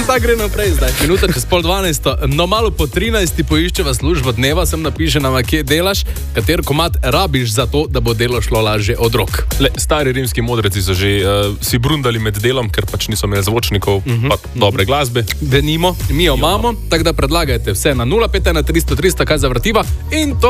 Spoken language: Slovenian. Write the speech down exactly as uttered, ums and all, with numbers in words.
Točno tako gre naprej zdaj. Minuta čez pol dvanajsto. No, malo po trinajsti poiščeva službo dneva, sem napiše nam, kje delaš, kater komad rabiš za to, da bo delo šlo lažje od rok. Le, stari rimski modreci so že uh, si brundali med delom, ker pač niso imeli zvočnikov, uh-huh. pa dobre glasbe. Denimo, mi jo imamo, tako da predlagajte vse na nula pet ena tristo tristo, kaj zavrtiva in to